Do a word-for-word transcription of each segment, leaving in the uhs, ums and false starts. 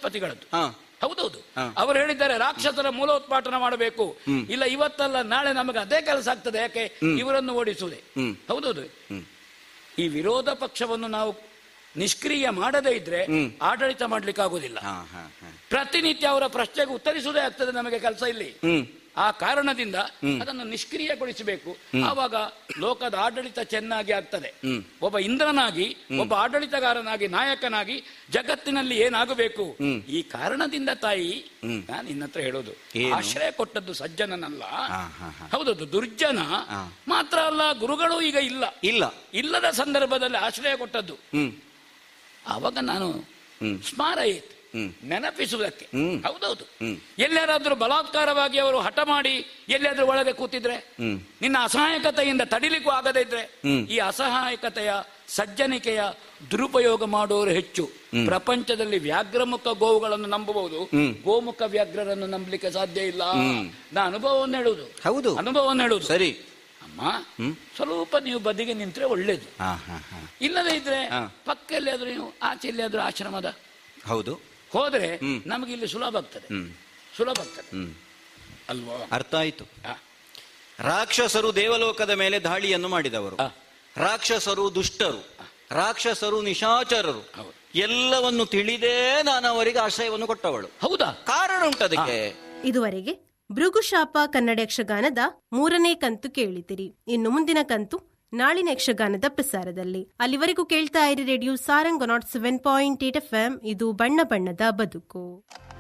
ಬೃಹಸ್ಪತಿಗಳದ್ದು. ಹೌದೌದು, ಅವರು ಹೇಳಿದ್ದಾರೆ ರಾಕ್ಷಸರ ಮೂಲೋತ್ಪಾಟನ ಮಾಡಬೇಕು. ಇಲ್ಲ ಇವತ್ತಲ್ಲ ನಾಳೆ ನಮಗೆ ಅದೇ ಕೆಲಸ ಆಗ್ತದೆ, ಯಾಕೆ ಇವರನ್ನು ಓಡಿಸುವುದೇ. ಹೌದೌದು, ಈ ವಿರೋಧ ಪಕ್ಷವನ್ನು ನಾವು ನಿಷ್ಕ್ರಿಯ ಮಾಡದೇ ಇದ್ರೆ ಆಡಳಿತ ಮಾಡ್ಲಿಕ್ಕೆ ಆಗುದಿಲ್ಲ. ಪ್ರತಿನಿತ್ಯ ಅವರ ಪ್ರಶ್ನೆಗೆ ಉತ್ತರಿಸುವುದೇ ಆಗ್ತದೆ ನಮಗೆ ಕೆಲಸ ಇಲ್ಲಿ. ಆ ಕಾರಣದಿಂದ ಅದನ್ನು ನಿಷ್ಕ್ರಿಯಗೊಳಿಸಬೇಕು. ಆವಾಗ ಲೋಕದ ಆಡಳಿತ ಚೆನ್ನಾಗಿ ಆಗ್ತದೆ. ಒಬ್ಬ ಇಂದ್ರನಾಗಿ, ಒಬ್ಬ ಆಡಳಿತಗಾರನಾಗಿ, ನಾಯಕನಾಗಿ ಜಗತ್ತಿನಲ್ಲಿ ಏನಾಗಬೇಕು. ಈ ಕಾರಣದಿಂದ ತಾಯಿ ನಾನು ನಿನ್ನ ಹತ್ರ ಹೇಳೋದು, ಆಶ್ರಯ ಕೊಟ್ಟದ್ದು ಸಜ್ಜನನಲ್ಲ. ಹೌದೌದು, ದುರ್ಜನ ಮಾತ್ರ ಅಲ್ಲ, ಗುರುಗಳು ಈಗ ಇಲ್ಲ ಇಲ್ಲ ಇಲ್ಲದ ಸಂದರ್ಭದಲ್ಲಿ ಆಶ್ರಯ ಕೊಟ್ಟದ್ದು. ಆವಾಗ ನಾನು ಸ್ಮಾರಯಿತ್ ನೆನಪಿಸುವುದಕ್ಕೆ. ಹೌದೌದು, ಎಲ್ಲಾದ್ರೂ ಬಲಾತ್ಕಾರವಾಗಿ ಅವರು ಹಠ ಮಾಡಿ ಎಲ್ಲಾದ್ರೂ ಒಳಗೆ ಕೂತಿದ್ರೆ, ನಿನ್ನ ಅಸಹಾಯಕತೆಯಿಂದ ತಡಿಲಿಕ್ಕೂ ಆಗದೇ ಇದ್ರೆ, ಈ ಅಸಹಾಯಕತೆಯ ಸಜ್ಜನಿಕೆಯ ದುರುಪಯೋಗ ಮಾಡುವವರು ಹೆಚ್ಚು. ಪ್ರಪಂಚದಲ್ಲಿ ವ್ಯಾಘ್ರಮುಖ ಗೋವುಗಳನ್ನು ನಂಬಬಹುದು, ಗೋಮುಖ ವ್ಯಾಘ್ರರನ್ನು ನಂಬಲಿಕ್ಕೆ ಸಾಧ್ಯ ಇಲ್ಲ. ನಾ ಅನುಭವವನ್ನು ಹೇಳುವುದು. ಹೌದು, ಅನುಭವವನ್ನು ಹೇಳುವುದು. ಸರಿ ಅಮ್ಮ, ಸ್ವಲ್ಪ ನೀವು ಬದಿಗೆ ನಿಂತ್ರೆ ಒಳ್ಳೇದು. ಇಲ್ಲದೇ ಇದ್ರೆ ಪಕ್ಕ ಎಲ್ಲಿಯಾದ್ರೂ ನೀವು ಆಚೆ ಎಲ್ಲಿಯಾದ್ರೂ ಆಶ್ರಮದ ಹೌದು ಹೋದ್ರೆ ನಮಗೆ ಇಲ್ಲಿ ಸುಲಭ ಆಗ್ತದೆ, ಸುಲಭ ಆಗ್ತದೆ ಅಲ್ವಾ? ಅರ್ಥ ಆಯ್ತು. ರಾಕ್ಷಸರು ದೇವಲೋಕದ ಮೇಲೆ ದಾಳಿಯನ್ನು ಮಾಡಿದವರು, ರಾಕ್ಷಸರು ದುಷ್ಟರು, ರಾಕ್ಷಸರು ನಿಶಾಚರರು, ಎಲ್ಲವನ್ನು ತಿಳಿದೇ ನಾನು ಅವರಿಗೆ ಆಶ್ರಯವನ್ನು ಕೊಟ್ಟವಳು. ಹೌದಾ? ಕಾರಣ ಉಂಟದಕ್ಕೆ. ಇದುವರೆಗೆ ಭೃಗುಶಾಪ ಕನ್ನಡ ಯಕ್ಷಗಾನದ ಮೂರನೇ ಕಂತು ಕೇಳಿದಿರಿ. ಇನ್ನು ಮುಂದಿನ ಕಂತು ನಾಳಿನ ಯಕ್ಷಗಾನದ ಪ್ರಸಾರದಲ್ಲಿ. ಅಲ್ಲಿವರೆಗೂ ಕೇಳ್ತಾ ಇರಿ radio Sarang not seven point eight F M. ಇದು ಬಣ್ಣ ಬಣ್ಣದ ಬದುಕು.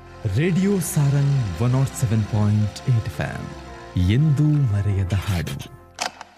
Radio Sarang one not seven point eight F M, ಎಂದೂ ಮರೆಯದ ಹಾಡು.